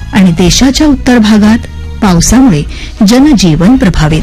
आणि देशाच्या उत्तर भागात पावसामुळे जनजीवन प्रभावित.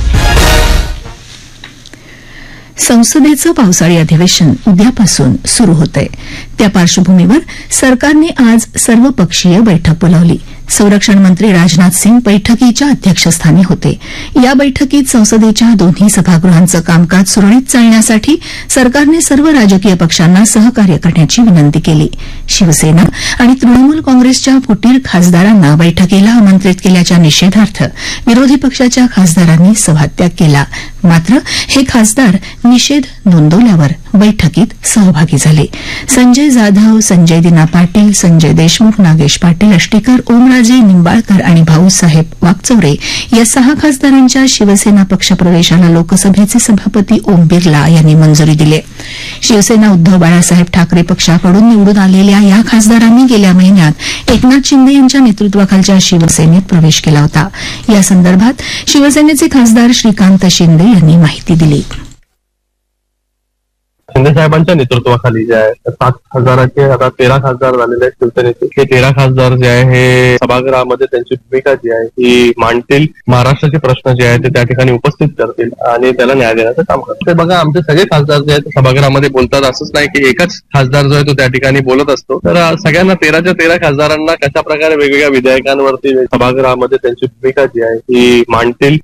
संसदेचं पावसाळी अधिवेशन उद्यापासून सुरू होतंय. त्या पार्श्वभूमीवर सरकारने आज सर्वपक्षीय बैठक बोलावली. संरक्षण मंत्री राजनाथ सिंग बैठकीच्या अध्यक्षस्थानी होते. या बैठकीत संसदेच्या दोन्ही सभागृहांचं कामकाज सुरळीत चालण्यासाठी सरकारने सर्व राजकीय पक्षांना सहकार्य करण्याची विनंती केली. शिवसेना आणि तृणमूल काँग्रेसच्या फुटीर खासदारांना बैठकीला आमंत्रित केल्याच्या निषेधार्थ विरोधी पक्षाच्या खासदारांनी सभात्याग केला. मात्र हे खासदार निषेध नोंदवल्यावर बैठकीत सहभागी झाले. संजय जाधव, संजय दिना पाटील, संजय देशमुख, नागेश पाटील आष्टीकर, ओमराजे निंबाळकर आणि भाऊसाहेब वाकचौरे या 6 खासदारांच्या शिवसेना पक्षप्रवेशाला लोकसभेचे सभापती ओम बिर्ला यांनी मंजुरी दिली. शिवसेना उद्धव बाळासाहेब ठाकरे पक्षाकडून निवडून आलेल्या या खासदारांनी गेल्या महिन्यात एकनाथ शिंदे यांच्या नेतृत्वाखालच्या शिवसेनेत प्रवेश केला होता. या संदर्भात शिवसेनेचे खासदार श्रीकांत शिंदे यांनी माहिती दिली. शिंदे साहेबांच्या नेतृत्वाखाली जे आहे 7 खासदाराचे आता 13 खासदार झालेले आहेत शिवसेनेचे. हे 13 खासदार जे आहे हे सभागृहामध्ये त्यांची भूमिका जी आहे ती मांडतील. महाराष्ट्राचे प्रश्न जे आहेत ते त्या ठिकाणी उपस्थित करतील आणि त्याला न्याय देण्याचं काम करतील. ते बघा, आमचे सगळे खासदार जे आहेत सभागृहामध्ये बोलतात. असंच नाही की एकच खासदार जो आहे तो त्या ठिकाणी बोलत असतो. तर सगळ्यांना 13च्या 13 खासदारांना कशा प्रकारे वेगवेगळ्या विधेयकांवरती सभागृहामध्ये त्यांची भूमिका जी आहे ती मांडतील.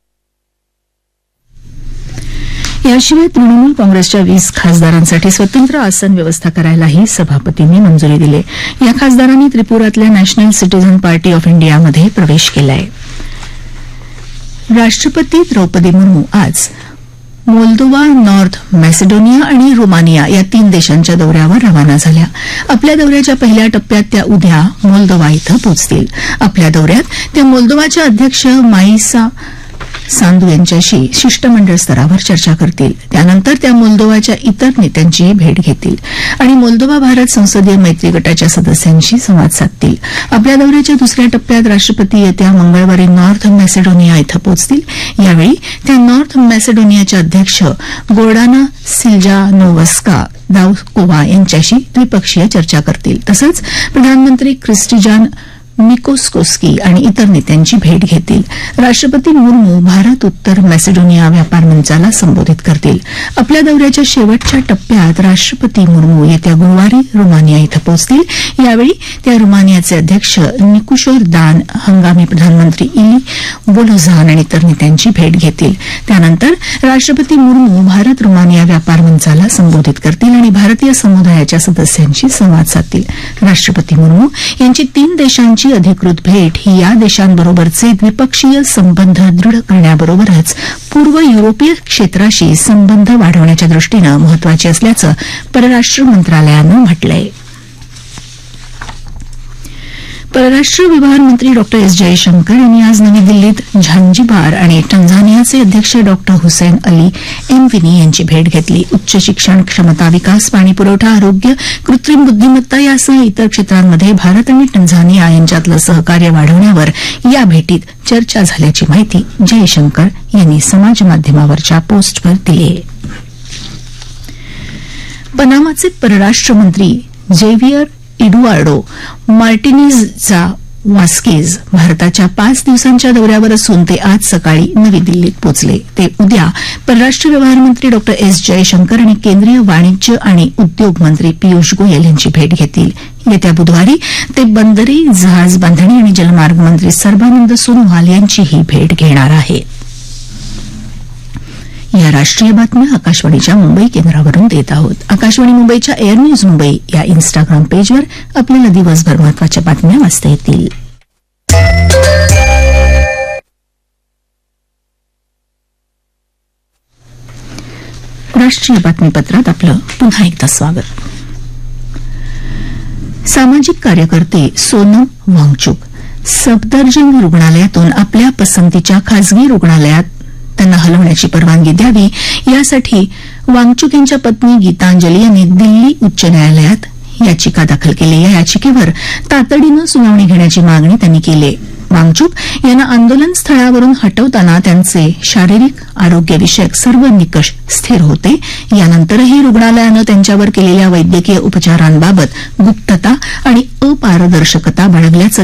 याशिवाय तृणमूल काँग्रेसच्या 20 खासदारांसाठी स्वतंत्र आसन व्यवस्था करायलाही सभापतींनी मंजुरी दिली. या खासदारांनी त्रिपुरातल्या नॅशनल सिटीझन पार्टी ऑफ इंडियामध्ये प्रवेश केलाय. राष्ट्रपती द्रौपदी मुर्मू आज मोल्दोवा, नॉर्थ मॅसेडोनिया आणि रोमानिया या 3 देशांच्या दौऱ्यावर रवाना झाल्या. आपल्या दौऱ्याच्या पहिल्या टप्प्यात त्या उद्या मोल्दोवा इथं पोहोचतील. आपल्या दौऱ्यात त्या मोल्दोवाच्या अध्यक्ष माईसा सांदू यांच्याशी शिष्टमंडळ स्तरावर चर्चा करतील. त्यानंतर त्या मोल्दोवाच्या इतर नेत्यांची भेट घेतील आणि मोल्दोवा भारत संसदीय मैत्री गटाच्या सदस्यांशी संवाद साधतील. आपल्या दौऱ्याच्या दुसऱ्या टप्प्यात राष्ट्रपती येत्या मंगळवारी नॉर्थ मॅसेडोनिया इथं पोहोचतील. यावेळी त्या नॉर्थ मॅसेडोनियाच्या अध्यक्ष गोर्डाना सिल्जानोव्स्का दाउकोवा यांच्याशी द्विपक्षीय चर्चा करतील. तसंच प्रधानमंत्री क्रिस्टिजान मिकोस्कोस्की आणि इतर नेत्यांची भेट घेतील. राष्ट्रपती मुर्मू भारत उत्तर मॅसेडोनिया व्यापार मंचाला संबोधित करतील. आपल्या दौऱ्याच्या शेवटच्या टप्प्यात राष्ट्रपती मुर्मू येत्या गुरुवारी रोमानिया इथं पोहोचतील. यावेळी त्या रोमानियाचे अध्यक्ष निकुशोर दान, हंगामी प्रधानमंत्री इली बोलोझान आणि इतर नेत्यांची भेट घेतील. त्यानंतर राष्ट्रपती मुर्मू भारत रोमानिया व्यापार मंचाला संबोधित करतील आणि भारतीय समुदायाच्या सदस्यांशी संवाद साधतील. राष्ट्रपती मुर्मू यांची 3 देशांची अधिकृत भेट ही या देशांबरोबरचे द्विपक्षीय संबंध दृढ करण्याबरोबरच पूर्व युरोपीय क्षेत्राशी संबंध वाढवण्याच्या दृष्टीनं महत्वाची असल्याचं परराष्ट्र मंत्रालयानं म्हटलंय. परराष्ट्र व्यवहार मंत्री डॉ एस जयशंकर यांनी आज नवी दिल्लीत झांजिबार आणि टंझानियाचे अध्यक्ष डॉ हुसैन अली एमविनी यांची भेट घेतली. उच्च शिक्षण, क्षमता विकास, पाणी पुरवठा, आरोग्य, कृत्रिम बुद्धिमत्ता यासह इतर क्षेत्रांमध्ये भारत आणि टंझानिया यांच्यातलं सहकार्य वाढवण्यावर या भेटीत चर्चा झाल्याची माहिती जयशंकर यांनी समाजमाध्यमावरच्या पोस्टवर दिली आहे. पनामाचे परराष्ट्र मंत्री झेवियर इडुआर्डो मार्टिनीजचा वास्केज भारताच्या 5 दिवसांच्या दौऱ्यावर असून ते आज सकाळी नवी दिल्लीत पोहोचले. ते उद्या परराष्ट्र व्यवहार मंत्री डॉ एस जयशंकर आणि केंद्रीय वाणिज्य आणि उद्योग मंत्री पियुष गोयल यांची भेट घेतील. येत्या बुधवारी ते बंदरे, जहाज बांधणी आणि जलमार्ग मंत्री सर्बानंद सोनोवाल यांचीही भेट घेणार आहेत. या राष्ट्रीय बातम्या आकाशवाणीच्या मुंबई केंद्रावरून देत आहोत. आकाशवाणी मुंबईच्या एअर न्यूज मुंबई या इन्स्टाग्राम पेजवर आपल्याला दिवसभर महत्वाच्या बातम्या वाचता येतील. राष्ट्रीय बातमीपत्रात आपलं पुन्हा एकदा स्वागत. सामाजिक कार्यकर्ते सोनम वांगचुक सफदरजंग रुग्णालयातून आपल्या पसंतीच्या खासगी रुग्णालयात त्यांना हलवण्याची परवानगी द्यावी यासाठी वांगचुक यांच्या पत्नी गीतांजली यांनी दिल्ली उच्च न्यायालयात याचिका दाखल केली. या याचिकेवर तातडीनं सुनावणी घेण्याची मागणी त्यांनी केली. वांगचुक यांना आंदोलन स्थळावरून हटवताना त्यांचे शारीरिक आरोग्यविषयक सर्व निकष स्थिर होते. यानंतरही रुग्णालयानं त्यांच्यावर केलेल्या वैद्यकीय उपचारांबाबत गुप्तता आणि अपारदर्शकता बाळगल्याचं